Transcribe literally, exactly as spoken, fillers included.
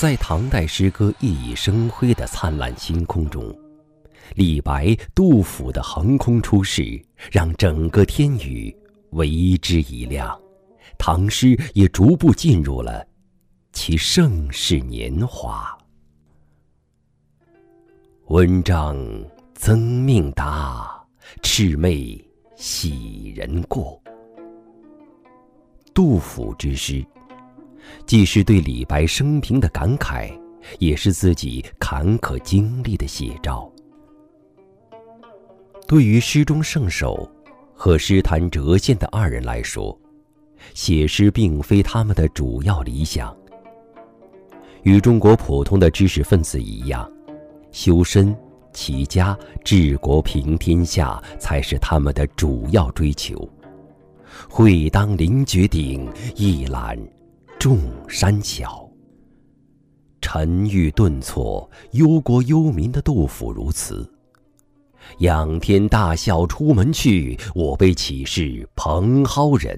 在唐代诗歌熠熠生辉的灿烂星空中，李白、杜甫的横空出世，让整个天宇为之一亮，唐诗也逐步进入了其盛世年华。文章增命达，魑魅喜人过。杜甫之诗，既是对李白生平的感慨，也是自己坎坷经历的写照。对于诗中圣手和诗坛谪仙的二人来说，写诗并非他们的主要理想。与中国普通的知识分子一样，修身、齐家、治国平天下才是他们的主要追求。会当凌绝顶，一览众山小。沉郁顿挫、忧国忧民的杜甫如此。仰天大笑出门去，我辈岂是蓬蒿人。